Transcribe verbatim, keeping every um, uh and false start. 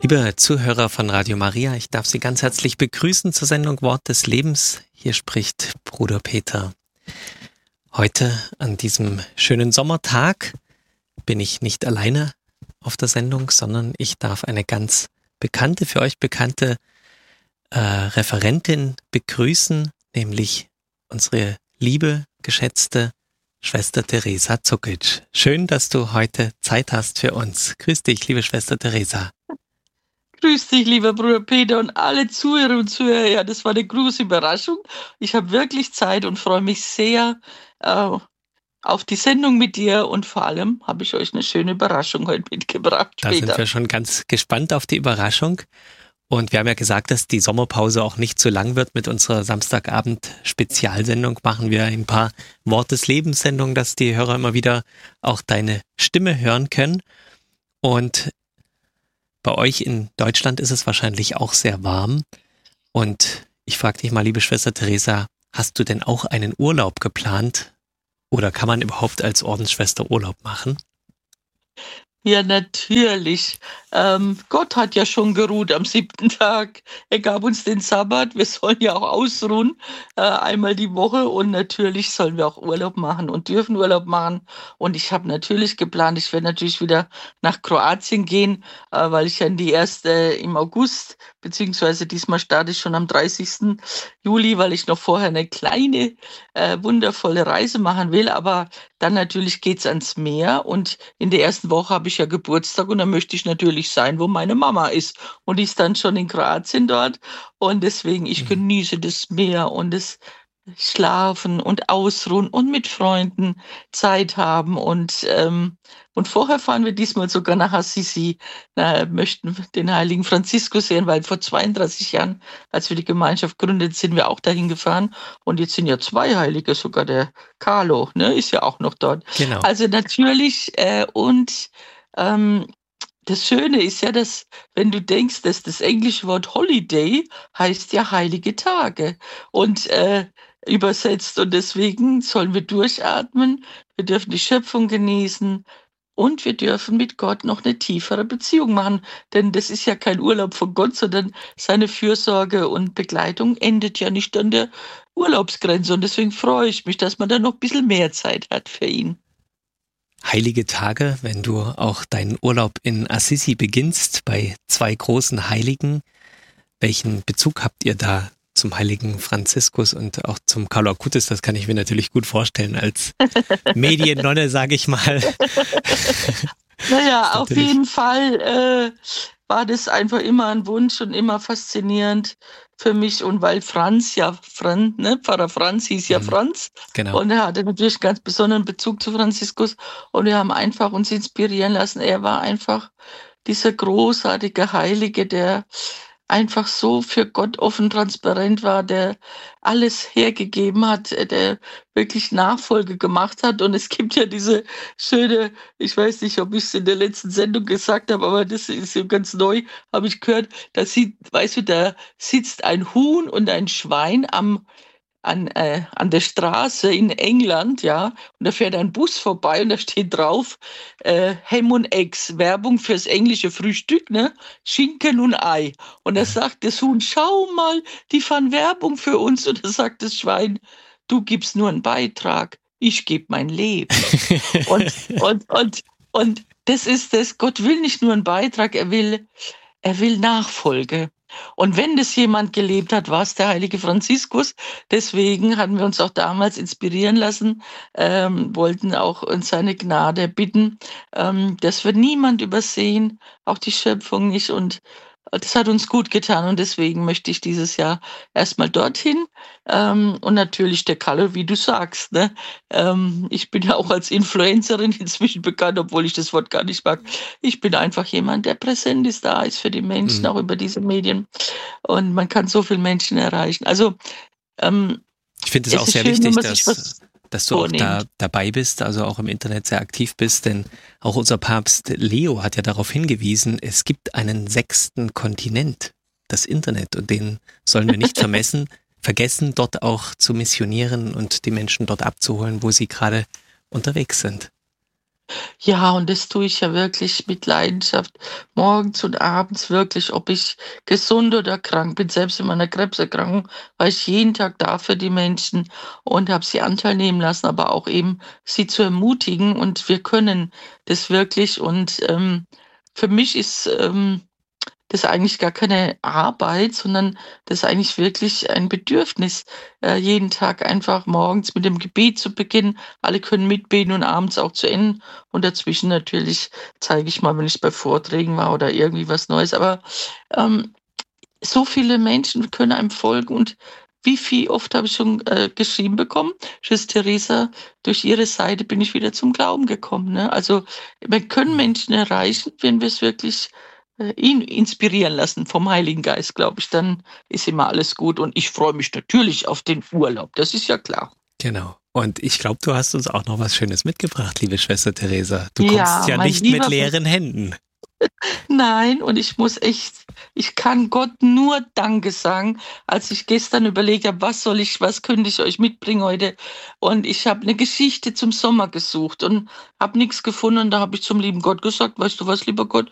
Liebe Zuhörer von Radio Maria, ich darf Sie ganz herzlich begrüßen zur Sendung Wort des Lebens. Hier spricht Bruder Peter. Heute an diesem schönen Sommertag bin ich nicht alleine auf der Sendung, sondern ich darf eine ganz bekannte, für euch bekannte äh, Referentin begrüßen, nämlich unsere liebe, geschätzte Schwester Teresa Zukic. Schön, dass du heute Zeit hast für uns. Grüß dich, liebe Schwester Teresa. Grüß dich, lieber Bruder Peter und alle Zuhörer und Zuhörer. Ja, das war eine große Überraschung. Ich habe wirklich Zeit und freue mich sehr äh, auf die Sendung mit dir und vor allem habe ich euch eine schöne Überraschung heute mitgebracht. Da später. sind wir schon ganz gespannt auf die Überraschung. Und wir haben ja gesagt, dass die Sommerpause auch nicht zu lang wird. Mit unserer Samstagabend-Spezialsendung machen wir ein paar Wort des Lebens-Sendungen, dass die Hörer immer wieder auch deine Stimme hören können. Und bei euch in Deutschland ist es wahrscheinlich auch sehr warm. Und ich frage dich mal, liebe Schwester Teresa, hast du denn auch einen Urlaub geplant? Oder kann man überhaupt als Ordensschwester Urlaub machen? Ja, natürlich. Ähm, Gott hat ja schon geruht am siebten Tag. Er gab uns den Sabbat. Wir sollen ja auch ausruhen, äh, einmal die Woche. Und natürlich sollen wir auch Urlaub machen und dürfen Urlaub machen. Und ich habe natürlich geplant, ich werde natürlich wieder nach Kroatien gehen, äh, weil ich ja in die erste im August, beziehungsweise diesmal starte ich schon am dreißigsten Juli, weil ich noch vorher eine kleine, äh, wundervolle Reise machen will. Aber dann natürlich geht's ans Meer. Und in der ersten Woche habe ich ja Geburtstag und da möchte ich natürlich sein, wo meine Mama ist. Und die ist dann schon in Kroatien dort. Und deswegen, ich genieße das Meer und das Schlafen und Ausruhen und mit Freunden Zeit haben. Und, ähm, und vorher fahren wir diesmal sogar nach Assisi, na, möchten den heiligen Franziskus sehen, weil vor zweiunddreißig Jahren, als wir die Gemeinschaft gründeten, sind wir auch dahin gefahren. Und jetzt sind ja zwei Heilige, sogar der Carlo, ne, ist ja auch noch dort. Genau. Also natürlich, äh, und ähm, das Schöne ist ja, dass, wenn du denkst, dass das englische Wort Holiday heißt ja heilige Tage und äh, übersetzt. Und deswegen sollen wir durchatmen, wir dürfen die Schöpfung genießen und wir dürfen mit Gott noch eine tiefere Beziehung machen. Denn das ist ja kein Urlaub von Gott, sondern seine Fürsorge und Begleitung endet ja nicht an der Urlaubsgrenze. Und deswegen freue ich mich, dass man da noch ein bisschen mehr Zeit hat für ihn. Heilige Tage, wenn du auch deinen Urlaub in Assisi beginnst, bei zwei großen Heiligen. Welchen Bezug habt ihr da zum heiligen Franziskus und auch zum Carlo Acutis? Das kann ich mir natürlich gut vorstellen als Mediennonne, sage ich mal. Naja, auf jeden Fall äh, war das einfach immer ein Wunsch und immer faszinierend für mich. Und weil Franz ja, Franz, ne, Pfarrer Franz hieß ja Mhm. Franz. Genau. Und er hatte natürlich einen ganz besonderen Bezug zu Franziskus. Und wir haben einfach uns inspirieren lassen. Er war einfach dieser großartige Heilige, der einfach so für Gott offen, transparent war, der alles hergegeben hat, der wirklich Nachfolge gemacht hat. Und es gibt ja diese schöne, ich weiß nicht, ob ich es in der letzten Sendung gesagt habe, aber das ist ja ganz neu, habe ich gehört, da sieht, weißt du, da sitzt ein Huhn und ein Schwein am an, äh, an der Straße in England, ja, und da fährt ein Bus vorbei und da steht drauf, äh, Ham und Eggs, Werbung fürs englische Frühstück, ne, Schinken und Ei. Und da sagt das Huhn, schau mal, die fahren Werbung für uns. Und da sagt das Schwein, du gibst nur einen Beitrag, ich gebe mein Leben. und, und, und, und das ist das, Gott will nicht nur einen Beitrag, er will, er will Nachfolge. Und wenn das jemand gelebt hat, war es der heilige Franziskus. Deswegen hatten wir uns auch damals inspirieren lassen, ähm, wollten auch uns seine Gnade bitten, ähm, dass wir niemand übersehen, auch die Schöpfung nicht. Und das hat uns gut getan und deswegen möchte ich dieses Jahr erstmal dorthin. Ähm, und natürlich der Carlo, wie du sagst. Ne? Ähm, ich bin ja auch als Influencerin inzwischen bekannt, obwohl ich das Wort gar nicht mag. Ich bin einfach jemand, der präsent ist, da ist für die Menschen, Mhm. auch über diese Medien. Und man kann so viele Menschen erreichen. Also ähm, Ich finde es es auch ist sehr schön, wichtig, wenn man sich dass, was dass du auch da vornimmt. dabei bist, also auch im Internet sehr aktiv bist, denn auch unser Papst Leo hat ja darauf hingewiesen, es gibt einen sechsten Kontinent, das Internet, und den sollen wir nicht vermessen, vergessen, dort auch zu missionieren und die Menschen dort abzuholen, wo sie gerade unterwegs sind. Ja, und das tue ich ja wirklich mit Leidenschaft, morgens und abends wirklich, ob ich gesund oder krank bin. Selbst in meiner Krebserkrankung war ich jeden Tag da für die Menschen und habe sie Anteil nehmen lassen, aber auch eben sie zu ermutigen. Und wir können das wirklich. Und ähm, für mich ist ähm, das ist eigentlich gar keine Arbeit, sondern das ist eigentlich wirklich ein Bedürfnis, äh, jeden Tag einfach morgens mit dem Gebet zu beginnen. Alle können mitbeten und abends auch zu enden. Und dazwischen natürlich zeige ich mal, wenn ich bei Vorträgen war oder irgendwie was Neues. Aber ähm, so viele Menschen können einem folgen und wie viel oft habe ich schon äh, geschrieben bekommen, Schwester Theresa, durch Ihre Seite bin ich wieder zum Glauben gekommen. Ne? Also wir können Mhm. Menschen erreichen, wenn wir es wirklich äh, ihn inspirieren lassen vom Heiligen Geist, glaube ich, dann ist immer alles gut. Und ich freue mich natürlich auf den Urlaub, das ist ja klar. Genau. Und ich glaube, du hast uns auch noch was Schönes mitgebracht, liebe Schwester Theresa. Du kommst Ja, ja mein nicht mit lieber leeren Händen. Nein, und ich muss echt ich kann Gott nur Danke sagen, als ich gestern überlegt habe, was soll ich was könnte ich euch mitbringen heute? Und ich habe eine Geschichte zum Sommer gesucht und habe nichts gefunden. Da habe ich zum lieben Gott gesagt: „Weißt du was, lieber Gott,